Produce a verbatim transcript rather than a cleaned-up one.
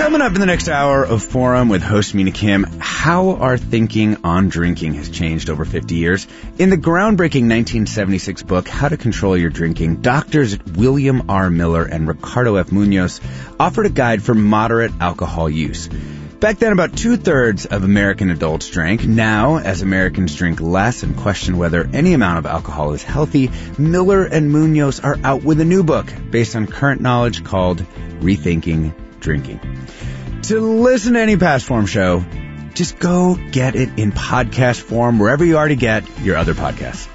Coming up in the next hour of Forum with host Mina Kim, how our thinking on drinking has changed over fifty years. In the groundbreaking nineteen seventy-six book, How to Control Your Drinking, doctors William R. Miller and Ricardo F. Munoz offered a guide for moderate alcohol use. Back then, about two-thirds of American adults drank. Now, as Americans drink less and question whether any amount of alcohol is healthy, Miller and Munoz are out with a new book based on current knowledge called Rethinking Drinking. To listen to any past Forum show, just go get it in podcast form wherever you already get your other podcasts.